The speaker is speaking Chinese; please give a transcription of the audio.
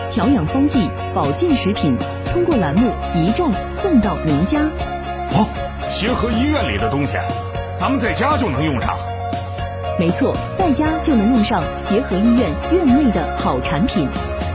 调养方剂、保健食品，通过栏目一站送到您家。 哦，协和医院里的东西，咱们在家就能用上。 没错，在家就能用上协和医院院内的好产品。